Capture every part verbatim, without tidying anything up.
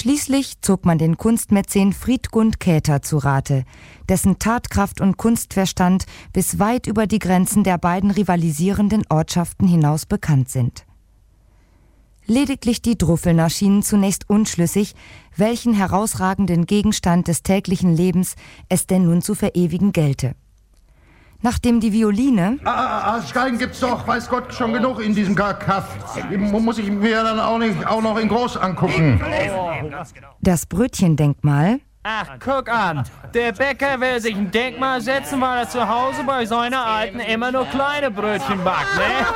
Schließlich zog man den Kunstmäzen Friedgund Käther zu Rate, dessen Tatkraft und Kunstverstand bis weit über die Grenzen der beiden rivalisierenden Ortschaften hinaus bekannt sind. Lediglich die Druffelner schienen zunächst unschlüssig, welchen herausragenden Gegenstand des täglichen Lebens es denn nun zu verewigen gelte. Nachdem die Violine... Ah, ah, ah, Geigen gibt's doch, weiß Gott, schon genug in diesem Kaff. Muss ich mir dann auch nicht auch noch in groß angucken. Das Brötchendenkmal... Ach, guck an, der Bäcker will sich ein Denkmal setzen, weil er zu Hause bei seiner Alten immer nur kleine Brötchen backt, ne?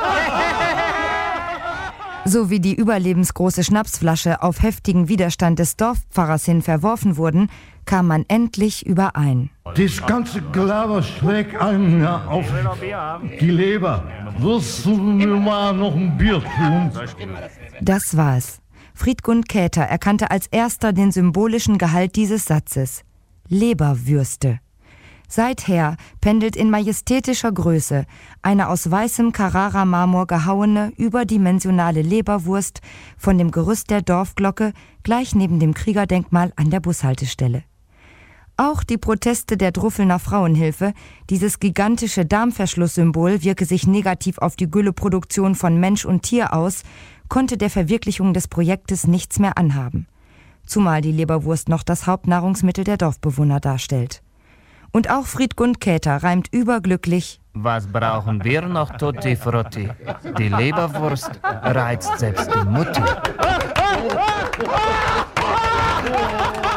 sowie die überlebensgroße Schnapsflasche auf heftigen Widerstand des Dorfpfarrers hin verworfen wurden, kam man endlich überein. Das ganze Gelaber schlägt einen ja auf die Leber. Wirst du mir mal noch ein Bier tun? Das war es. Friedgund Käther erkannte als erster den symbolischen Gehalt dieses Satzes. Leberwürste. Seither pendelt in majestätischer Größe eine aus weißem Carrara-Marmor gehauene, überdimensionale Leberwurst von dem Gerüst der Dorfglocke gleich neben dem Kriegerdenkmal an der Bushaltestelle. Auch die Proteste der Druffelner Frauenhilfe, dieses gigantische Darmverschlusssymbol wirke sich negativ auf die Gülleproduktion von Mensch und Tier aus, konnte der Verwirklichung des Projektes nichts mehr anhaben. Zumal die Leberwurst noch das Hauptnahrungsmittel der Dorfbewohner darstellt. Und auch Friedgund Käther reimt überglücklich: Was brauchen wir noch, Tutti Frutti? Die Leberwurst reizt selbst die Mutti.